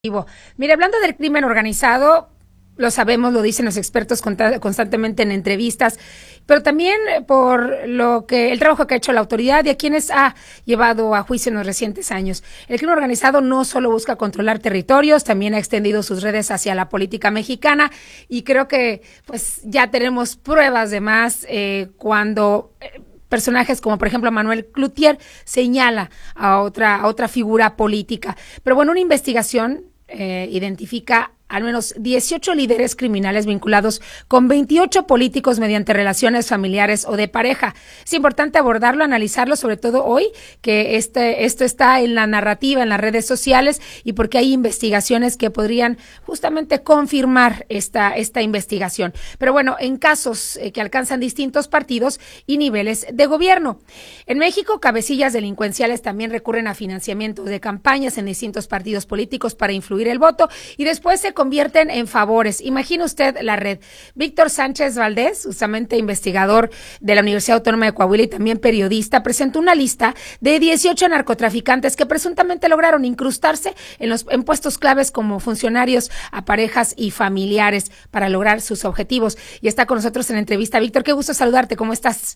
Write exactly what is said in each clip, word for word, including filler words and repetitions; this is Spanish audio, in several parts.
Mire, hablando del crimen organizado, lo sabemos, lo dicen los expertos conta- constantemente en entrevistas, pero también por lo que el trabajo que ha hecho la autoridad y a quienes ha llevado a juicio en los recientes años. El crimen organizado no solo busca controlar territorios, también ha extendido sus redes hacia la política mexicana y creo que pues ya tenemos pruebas de más eh, cuando eh, personajes como por ejemplo Manuel Cloutier señala a otra, a otra figura política. Pero bueno, una investigación eh, identifica al menos dieciocho líderes criminales vinculados con veintiocho políticos mediante relaciones familiares o de pareja. Es importante abordarlo, analizarlo, sobre todo hoy, que este, esto está en la narrativa, en las redes sociales, y porque hay investigaciones que podrían justamente confirmar esta, esta investigación. Pero bueno, en casos eh, que alcanzan distintos partidos y niveles de gobierno. En México, cabecillas delincuenciales también recurren a financiamiento de campañas en distintos partidos políticos para influir el voto y después se convierten en favores. Imagine usted la red. Víctor Sánchez Valdés, justamente investigador de la Universidad Autónoma de Coahuila y también periodista, presentó una lista de dieciocho narcotraficantes que presuntamente lograron incrustarse en los en puestos claves como funcionarios a parejas y familiares para lograr sus objetivos. Y está con nosotros en la entrevista. Víctor, qué gusto saludarte. ¿Cómo estás?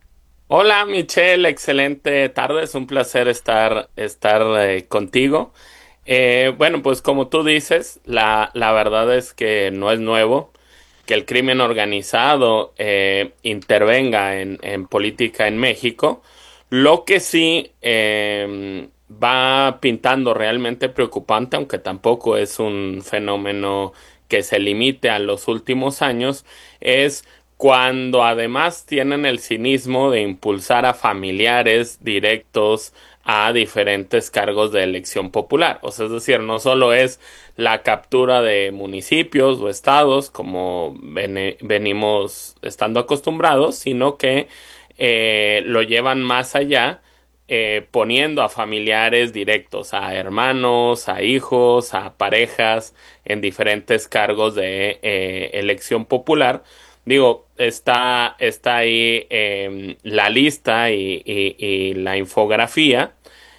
Hola Michelle, excelente tarde, es un placer estar, estar eh, contigo. Eh, bueno, pues como tú dices, la, la verdad es que no es nuevo que el crimen organizado eh, intervenga en, en política en México. Lo que sí eh, va pintando realmente preocupante, aunque tampoco es un fenómeno que se limite a los últimos años, es cuando además tienen el cinismo de impulsar a familiares directos a diferentes cargos de elección popular. O sea, es decir, no solo es la captura de municipios o estados como ven- venimos estando acostumbrados, sino que eh, lo llevan más allá, eh, poniendo a familiares directos, a hermanos, a hijos, a parejas en diferentes cargos de eh, elección popular. Digo, está, está ahí eh, la lista y, y- y la infografía,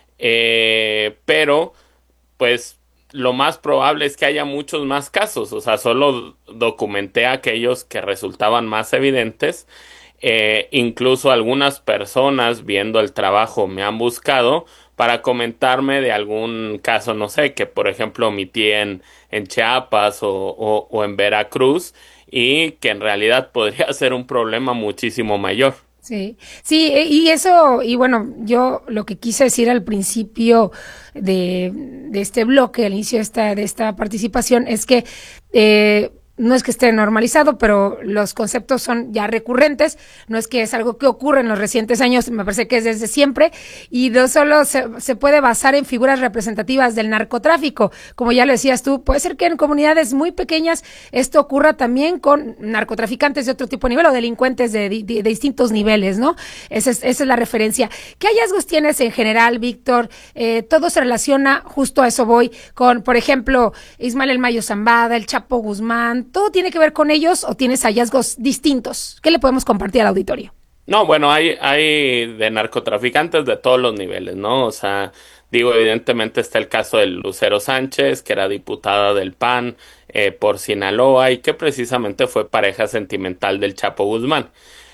eh, pero pues lo más probable es que haya muchos más casos. O sea, solo documenté aquellos que resultaban más evidentes. Eh, incluso algunas personas viendo el trabajo me han buscado para comentarme de algún caso, no sé, que por ejemplo omití en, en Chiapas o, o, o en Veracruz y que en realidad podría ser un problema muchísimo mayor. Sí, sí, e- y eso, y bueno, yo lo que quise decir al principio de, de este bloque, al inicio de esta, de esta participación, es que eh, no es que esté normalizado, pero los conceptos son ya recurrentes, no es que es algo que ocurre en los recientes años, me parece que es desde siempre, y no solo se, se puede basar en figuras representativas del narcotráfico, como ya lo decías tú, puede ser que en comunidades muy pequeñas esto ocurra también con narcotraficantes de otro tipo de nivel o delincuentes de, de, de distintos niveles, ¿no? Esa es, esa es la referencia. ¿Qué hallazgos tienes en general, Víctor? Eh, todo se relaciona, justo a eso voy, con, por ejemplo, Ismael El Mayo Zambada, el Chapo Guzmán, ¿todo tiene que ver con ellos o tienes hallazgos distintos? ¿Qué le podemos compartir al auditorio? No, bueno, hay, hay de narcotraficantes de todos los niveles, ¿no? O sea, digo, evidentemente está el caso de Lucero Sánchez, que era diputada del P A N eh, por Sinaloa y que precisamente fue pareja sentimental del Chapo Guzmán.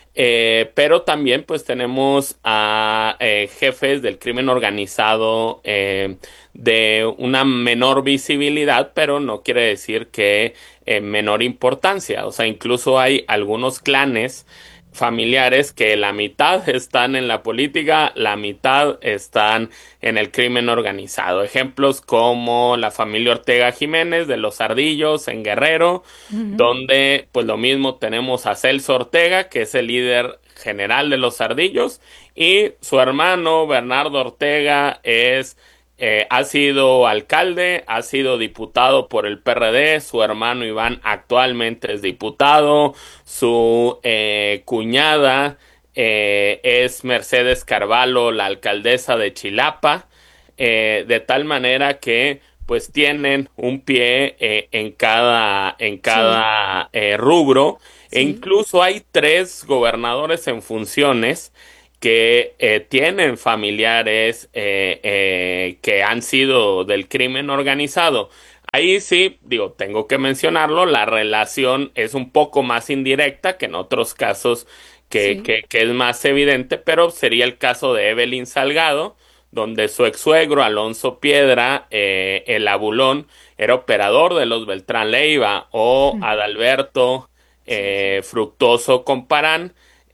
Eh, pero también pues tenemos a eh, jefes del crimen organizado eh, de una menor visibilidad, pero no quiere decir que eh, menor importancia. O sea, incluso hay algunos clanes familiares que la mitad están en la política, la mitad están en el crimen organizado. Ejemplos como la familia Ortega Jiménez de Los Ardillos en Guerrero, Ujú. donde pues lo mismo tenemos a Celso Ortega, que es el líder general de Los Ardillos, y su hermano Bernardo Ortega es eh, ha sido alcalde, ha sido diputado por el P R D, su hermano Iván actualmente es diputado, su eh, cuñada eh, es Mercedes Carvalho, la alcaldesa de Chilapa, eh, de tal manera que pues tienen un pie eh, en cada, en Sí, cada eh, rubro, e sí. incluso hay tres gobernadores en funciones que eh, tienen familiares eh, eh, que han sido del crimen organizado. Ahí sí, digo, tengo que mencionarlo, la relación es un poco más indirecta que en otros casos que, Sí, que, que es más evidente, pero sería el caso de Evelyn Salgado, donde su ex suegro Alonso Piedra, eh, el abulón, era operador de los Beltrán Leiva, o Adalberto sí, sí. eh, Fructuoso Comparán,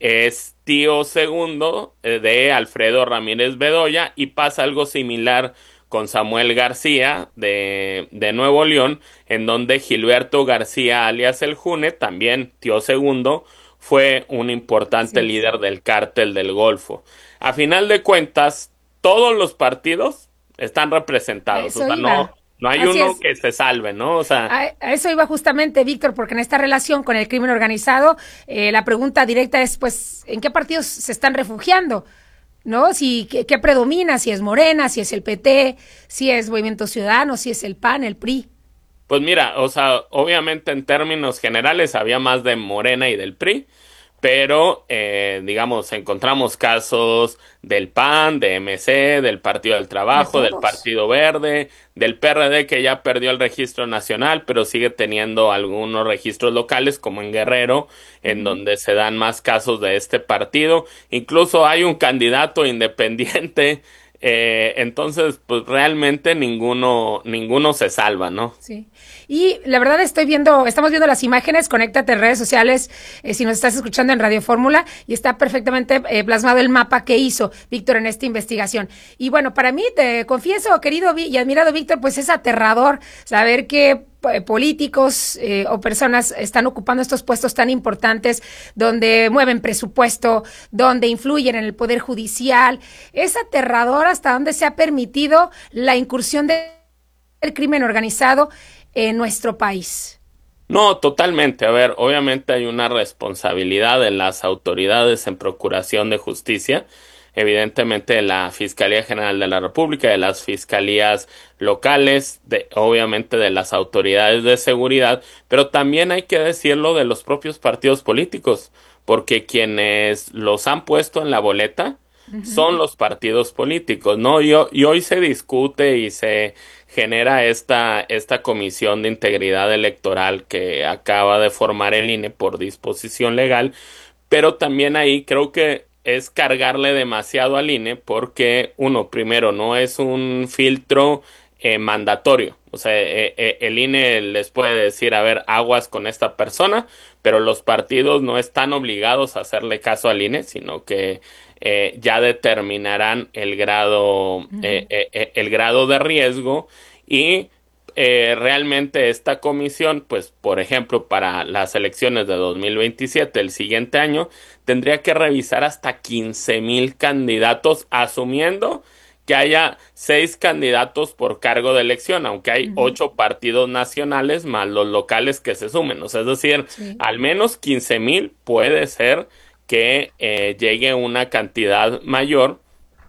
es tío segundo eh, de Alfredo Ramírez Bedoya, y pasa algo similar con Samuel García de, de Nuevo León, en donde Gilberto García alias El June, también tío segundo, fue un Así importante es. líder del cártel del Golfo. A final de cuentas, todos los partidos están A representados, o eso sea, no, iba. no hay Así uno es. que se salve, ¿no? O sea, A, a eso iba justamente, Víctor, porque en esta relación con el crimen organizado, eh, la pregunta directa es, pues, ¿en qué partidos se están refugiando? ¿No? Si, ¿qué, qué predomina? Si es Morena, si es el P T, si es Movimiento Ciudadano, si es el P A N, el P R I. pues mira, o sea, obviamente en términos generales había más de Morena y del P R I, pero eh, digamos, encontramos casos del P A N, de M C, del Partido del De Trabajo, del todos. Partido Verde, del P R D que ya perdió el registro nacional, pero sigue teniendo algunos registros locales, como en Guerrero, en Ujú. donde se dan más casos de este partido. Incluso hay un candidato independiente. Eh, entonces, pues realmente ninguno, ninguno se salva, ¿no? Sí. Y la verdad estoy viendo, estamos viendo las imágenes, conéctate en redes sociales eh, si nos estás escuchando en Radio Fórmula y está perfectamente eh, plasmado el mapa que hizo Víctor en esta investigación. Y bueno, para mí, te confieso, querido Vi- y admirado Víctor, pues es aterrador saber que eh, políticos eh, o personas están ocupando estos puestos tan importantes donde mueven presupuesto, donde influyen en el poder judicial. Es aterrador hasta donde se ha permitido la incursión de el crimen organizado en nuestro país. No, totalmente. A ver, obviamente hay una responsabilidad de las autoridades en procuración de justicia, evidentemente de la Fiscalía General de la República, de las fiscalías locales, de, obviamente de las autoridades de seguridad, pero también hay que decirlo de los propios partidos políticos, porque quienes los han puesto en la boleta Ujú. son los partidos políticos, ¿no? Y, ho- y hoy se discute y se genera esta, esta comisión de integridad electoral que acaba de formar el I N E por disposición legal, pero también ahí creo que es cargarle demasiado al I N E porque, uno, primero, no es un filtro eh, mandatorio. O sea, eh, eh, el I N E les puede decir, a ver, aguas con esta persona, pero los partidos no están obligados a hacerle caso al I N E, sino que eh, ya determinarán el grado, eh, Ujú. eh, eh, el grado de riesgo y eh, realmente esta comisión, pues, por ejemplo, para las elecciones de dos mil veintisiete, el siguiente año, tendría que revisar hasta quince mil candidatos, asumiendo que haya seis candidatos por cargo de elección, aunque hay Ujú. ocho partidos nacionales más los locales que se sumen. O sea, es decir, Sí. al menos quince mil puede ser que eh, llegue una cantidad mayor.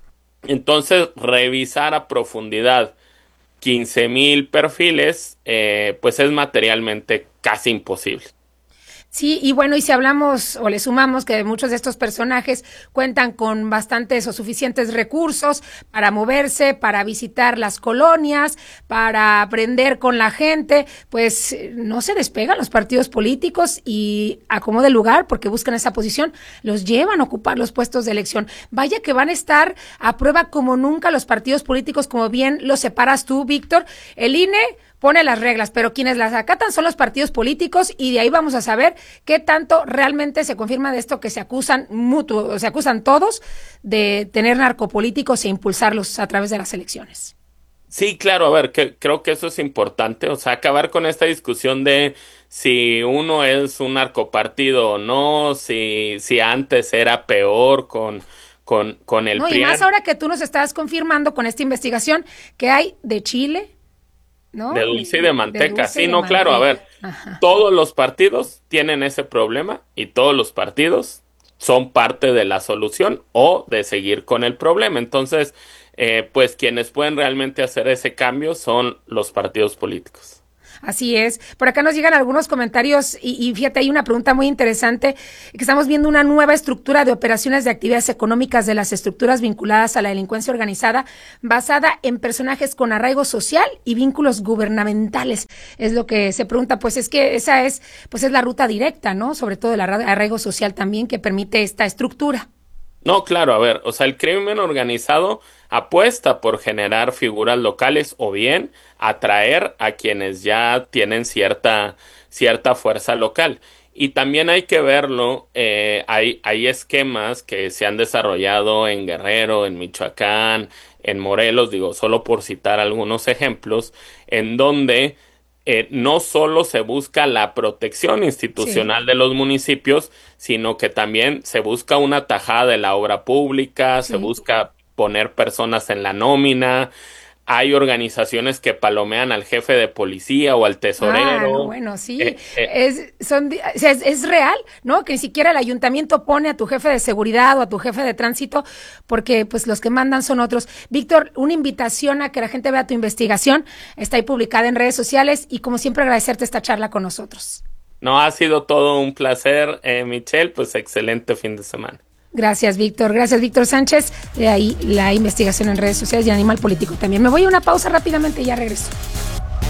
Entonces, revisar a profundidad quince mil perfiles, eh, pues es materialmente casi imposible. Sí, y bueno, y si hablamos o le sumamos que muchos de estos personajes cuentan con bastantes o suficientes recursos para moverse, para visitar las colonias, para aprender con la gente, pues eh, no se despegan los partidos políticos y a como de lugar, porque buscan esa posición, los llevan a ocupar los puestos de elección. Vaya que van a estar a prueba como nunca los partidos políticos, como bien lo separas tú, Víctor. El I N E pone las reglas, pero quienes las acatan son los partidos políticos y de ahí vamos a saber qué tanto realmente se confirma de esto que se acusan mutuo, se acusan todos de tener narcopolíticos e impulsarlos a través de las elecciones. Sí, claro, a ver, que, creo que eso es importante, o sea, acabar con esta discusión de si uno es un narcopartido o no, si, si antes era peor con, con, con el No, y más P R I A N, ahora que tú nos estás confirmando con esta investigación que hay de Chile, de ¿no? dulce y de De manteca. dulce y Sí, de no, claro, a ver, manteca. Ajá. todos los partidos tienen ese problema y todos los partidos son parte de la solución o de seguir con el problema. Entonces, eh, pues quienes pueden realmente hacer ese cambio son los partidos políticos. Así es. Por acá nos llegan algunos comentarios y, y fíjate, hay una pregunta muy interesante, que estamos viendo una nueva estructura de operaciones de actividades económicas de las estructuras vinculadas a la delincuencia organizada, basada en personajes con arraigo social y vínculos gubernamentales. Es lo que se pregunta, pues es que esa es, pues es la ruta directa, ¿no? Sobre todo el arraigo social también que permite esta estructura. No, claro, a ver, o sea, el crimen organizado apuesta por generar figuras locales o bien atraer a quienes ya tienen cierta, cierta fuerza local. Y también hay que verlo, eh, hay, hay esquemas que se han desarrollado en Guerrero, en Michoacán, en Morelos, digo, solo por citar algunos ejemplos, en donde Eh, no solo se busca la protección institucional sí. de los municipios, sino que también se busca una tajada de la obra pública, sí. se busca poner personas en la nómina. Hay organizaciones que palomean al jefe de policía o al tesorero. Ah, no, bueno, sí, eh, eh, es, son, es, es real, ¿no? Que ni siquiera el ayuntamiento pone a tu jefe de seguridad o a tu jefe de tránsito, porque pues los que mandan son otros. Víctor, una invitación a que la gente vea tu investigación, está ahí publicada en redes sociales y como siempre agradecerte esta charla con nosotros. No, ha sido todo un placer, eh, Michelle, pues excelente fin de semana. Gracias, Víctor. Gracias, Víctor Sánchez. De ahí la investigación en redes sociales y Animal Político también. Me voy a una pausa rápidamente y ya regreso.